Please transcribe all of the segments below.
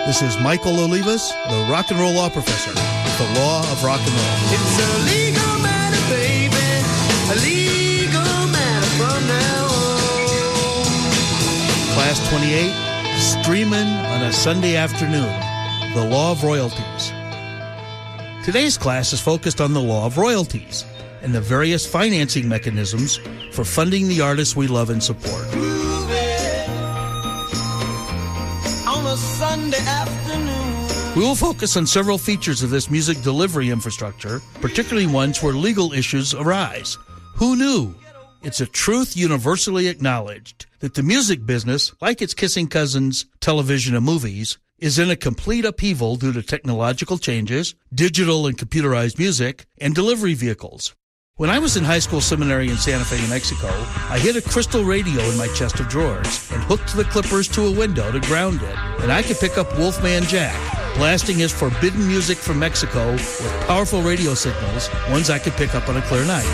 This is Michael Olivas, the rock and roll law professor with the law of rock and roll. It's a legal matter, baby, a legal matter from now on. Class 28, streaming on a Sunday afternoon, the law of royalties. Today's class is focused on the law of royalties and the various financing mechanisms for funding the artists we love and support. On a Sunday afternoon. We will focus on several features of this music delivery infrastructure, particularly ones where legal issues arise. Who knew? It's a truth universally acknowledged that the music business, like its kissing cousins, television and movies, is in a complete upheaval due to technological changes, digital and computerized music, and delivery vehicles. When I was in high school seminary in Santa Fe, New Mexico, I hid a crystal radio in my chest of drawers and hooked the clippers to a window to ground it, and I could pick up Wolfman Jack, blasting his forbidden music from Mexico with powerful radio signals, ones I could pick up on a clear night.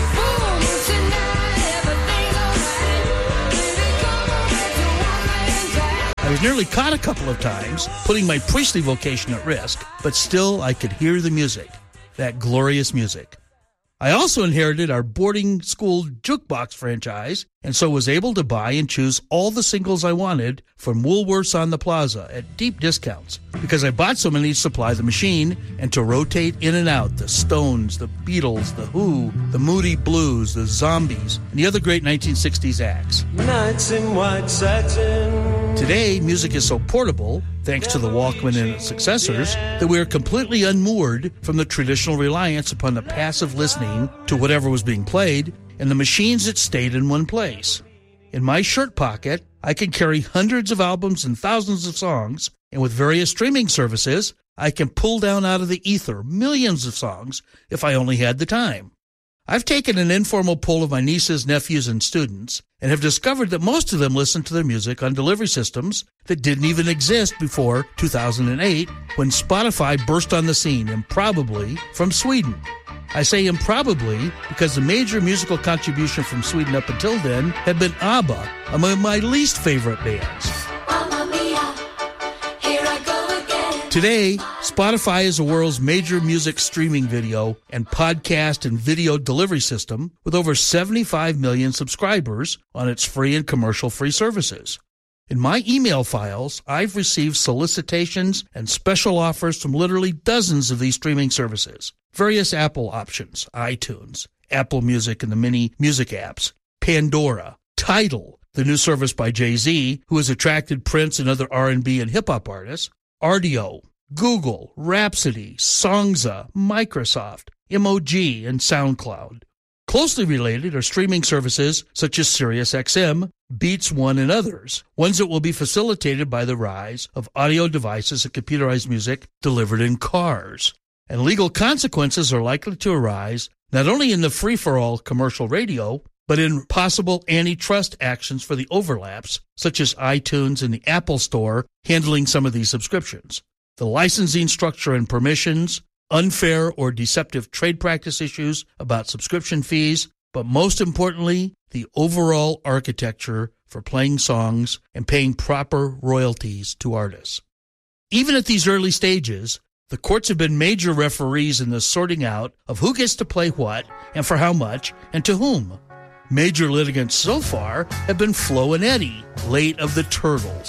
I was nearly caught a couple of times, putting my priestly vocation at risk, but still I could hear the music, that glorious music. I also inherited our boarding school jukebox franchise, and so was able to buy and choose all the singles I wanted from Woolworths on the Plaza at deep discounts, because I bought so many to supply the machine and to rotate in and out the Stones, the Beatles, the Who, the Moody Blues, the Zombies, and the other great 1960s acts. Nights in white satin. Today, music is so portable, thanks to the Walkman and its successors, that we are completely unmoored from the traditional reliance upon the passive listening to whatever was being played and the machines that stayed in one place. In my shirt pocket, I can carry hundreds of albums and thousands of songs, and with various streaming services, I can pull down out of the ether millions of songs if I only had the time. I've taken an informal poll of my nieces, nephews, and students, and have discovered that most of them listen to their music on delivery systems that didn't even exist before 2008, when Spotify burst on the scene, improbably from Sweden. I say improbably because the major musical contribution from Sweden up until then had been ABBA, among my least favorite bands. Today, Spotify is the world's major music streaming video and podcast and video delivery system with over 75 million subscribers on its free and commercial-free services. In my email files, I've received solicitations and special offers from literally dozens of these streaming services. Various Apple options, iTunes, Apple Music and the mini music apps, Pandora, Tidal, the new service by Jay-Z, who has attracted Prince and other R&B and hip-hop artists, Rdio, Google, Rhapsody, Songza, Microsoft, MOG, and SoundCloud. Closely related are streaming services such as SiriusXM, Beats One, and others, ones that will be facilitated by the rise of audio devices and computerized music delivered in cars. And legal consequences are likely to arise not only in the free-for-all commercial radio, but in possible antitrust actions for the overlaps, such as iTunes and the Apple Store handling some of these subscriptions. The licensing structure and permissions, unfair or deceptive trade practice issues about subscription fees, but most importantly, the overall architecture for playing songs and paying proper royalties to artists. Even at these early stages, the courts have been major referees in the sorting out of who gets to play what and for how much and to whom. Major litigants so far have been Flo and Eddie, late of the Turtles,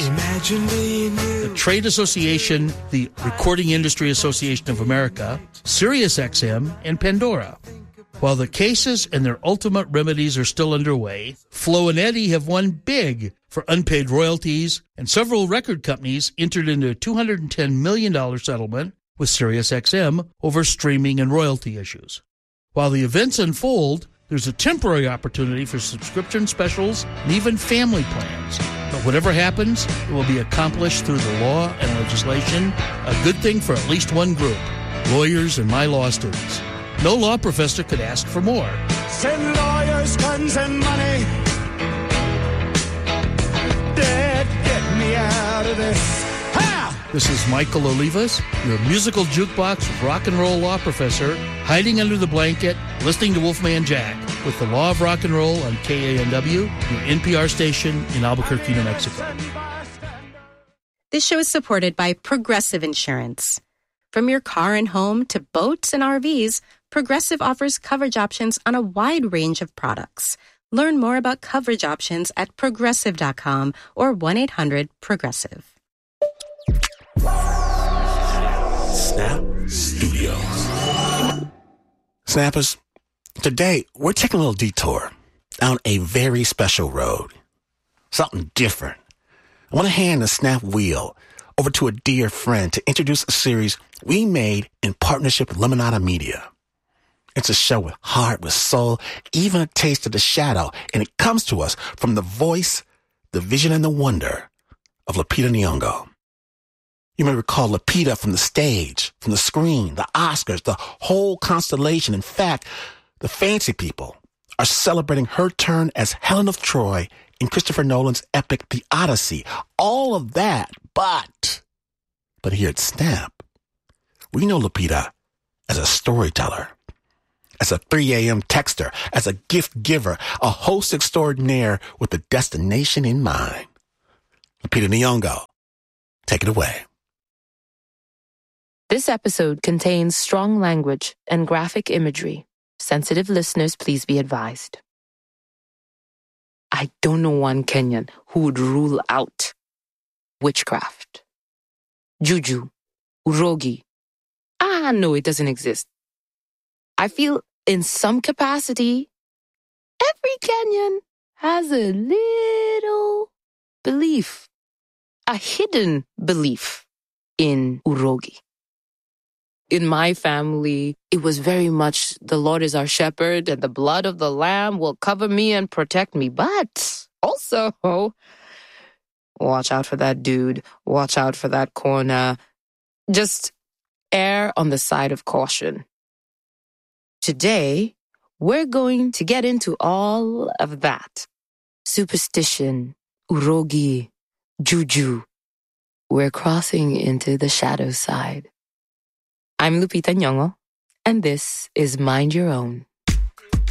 the Trade Association, the Recording Industry Association of America, SiriusXM, and Pandora. While the cases and their ultimate remedies are still underway, Flo and Eddie have won big for unpaid royalties, and several record companies entered into a $210 million settlement with SiriusXM over streaming and royalty issues. While the events unfold, there's a temporary opportunity for subscription specials and even family plans. But whatever happens, it will be accomplished through the law and legislation, a good thing for at least one group, lawyers and my law students. No law professor could ask for more. Send lawyers, guns, and money. Dad, get me out of this. Ha! This is Michael Olivas, your musical jukebox rock and roll law professor, hiding under the blanket, listening to Wolfman Jack with the Law of Rock and Roll on KANW, the NPR station in Albuquerque, New Mexico. This show is supported by Progressive Insurance. From your car and home to boats and RVs, Progressive offers coverage options on a wide range of products. Learn more about coverage options at Progressive.com or 1-800-PROGRESSIVE. Snap Studios. Snappers, today we're taking a little detour down a very special road. Something different. I want to hand the Snap wheel over to a dear friend to introduce a series we made in partnership with Lemonada Media. It's a show with heart, with soul, even a taste of the shadow, and it comes to us from the voice, the vision, and the wonder of Lupita Nyong'o. You may recall Lupita from the stage, from the screen, the Oscars, the whole constellation. In fact, the fancy people are celebrating her turn as Helen of Troy in Christopher Nolan's epic The Odyssey. All of that, but here at Snap, we know Lupita as a storyteller, as a 3 a.m. texter, as a gift giver, a host extraordinaire with a destination in mind. Lupita Nyong'o, take it away. This episode contains strong language and graphic imagery. Sensitive listeners, please be advised. I don't know one Kenyan who would rule out witchcraft, juju, urogi. No, it doesn't exist. I feel in some capacity, every Kenyan has a little belief, a hidden belief in urogi. In my family, it was very much the Lord is our shepherd and the blood of the lamb will cover me and protect me. But also, watch out for that dude. Watch out for that corner. Just err on the side of caution. Today, we're going to get into all of that. Superstition, urogi, juju. We're crossing into the shadow side. I'm Lupita Nyong'o, and this is Mind Your Own.